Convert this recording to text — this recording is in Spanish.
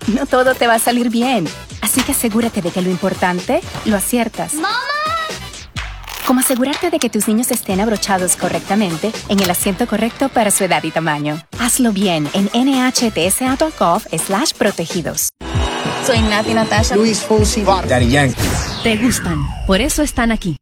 no todo te va a salir bien. Así que asegúrate de que lo importante lo aciertas. ¡Mamá! Como asegurarte de que tus niños estén abrochados correctamente en el asiento correcto para su edad y tamaño. Hazlo bien en nhtsa.gov/protegidos. Soy Nati Natasha. Luis Fonsi, Daddy Yankee. Te gustan, por eso están aquí.